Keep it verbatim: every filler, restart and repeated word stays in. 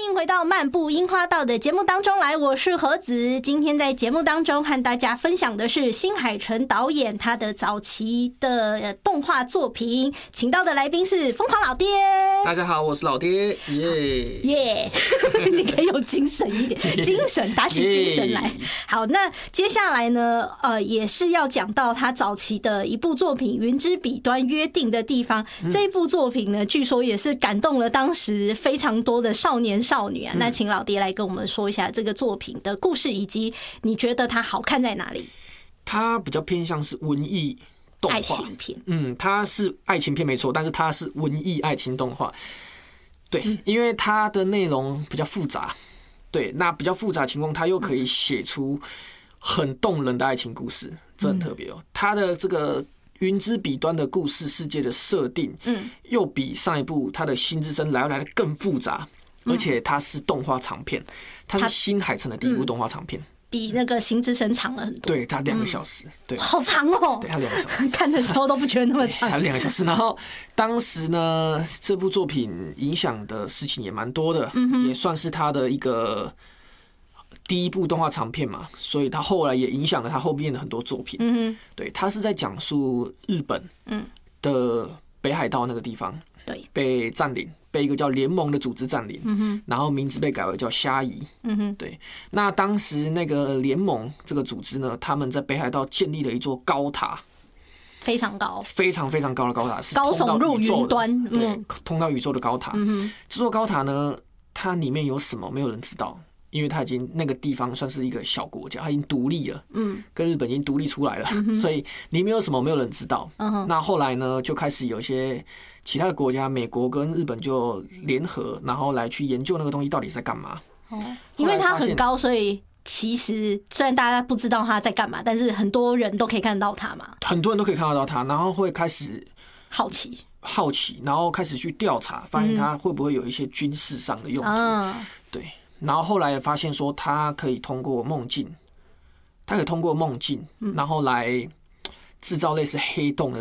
欢迎回到漫步樱花道的节目当中来，我是何子。今天在节目当中和大家分享的是新海诚导演他的早期的动画作品，请到的来宾是疯狂老爹。 大家好，我是老爹，耶耶！你可以有精神一点，精神打起精神来。好，那接下来呢，呃，也是要讲到他早期的一部作品《云之彼端约定的地方》。这一部作品呢，据说也是感动了当时非常多的少年少女啊。那请老爹来跟我们说一下这个作品的故事，以及你觉得它好看在哪里？ 它比较偏向是文艺动画， 爱情片。 嗯，它是爱情片没错，但是它是文艺爱情动画。对，因为它的内容比较复杂，对，那比较复杂的情况，它又可以写出很动人的爱情故事，这很特别哦。它的这个云之彼端的故事世界的设定，嗯，又比上一部它的新之声来来的更复杂，而且它是动画长片，它是新海诚的第一部动画长片。 比那个新之声长了很多， 对，它两个小时，对， 好长哦， 对，它两个小时， 看的时候都不觉得那么长， 它两个小时。然后当时呢，这部作品影响的事情也蛮多的，也算是他的一个第一部动画长片嘛，所以他后来也影响了他后面的很多作品。嗯对，他是在讲述日本的北海道那个地方，对，被占领。被一个叫联盟的组织占领，嗯、然后名字被改为叫虾夷。嗯、对，那当时那个联盟这个组织呢，他们在北海道建立了一座高塔， 非常高， 非常非常高的高塔，是高耸入云端， 嗯、对，通到宇宙的高塔。嗯、这座高塔呢，它里面有什么，没有人知道。因为它已经那个地方算是一个小国家，它已经独立了，嗯，跟日本已经独立出来了，嗯、所以里面有什么没有人知道。嗯、那后来呢，就开始有一些其他的国家，美国跟日本就联合，然后来去研究那个东西到底在干嘛。哦， 因为它很高，所以其实虽然大家不知道它在干嘛，但是很多人都可以看得到它嘛。 很多人都可以看得到它，然后会开始好奇。 好奇，然后开始去调查，发现它会不会有一些军事上的用途。嗯、对。然后后来发现说，他可以通过梦境，他可以通过梦境，然后来制造类似黑洞的